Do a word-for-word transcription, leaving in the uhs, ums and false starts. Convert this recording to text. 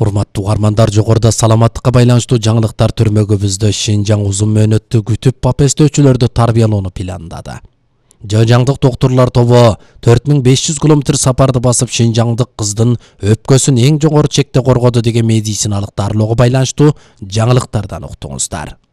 Урматтуу угармандар, жогоруда саламаттыкка байланыштуу жаңылыктар түрмөгүбүздө Шинжаң узун мөөнөттүү күтүп папестөөчүлөрдү тарбиялоону пландады. Жожаңдык доктурлар тобу төрт миң беш жүз километр сапарды басып Шинжаңдык кыздын өпкөсүн эң жогору чекте коргоду деген медициналык дарылоого байланыштуу жаңылыктардан уктуңуздар.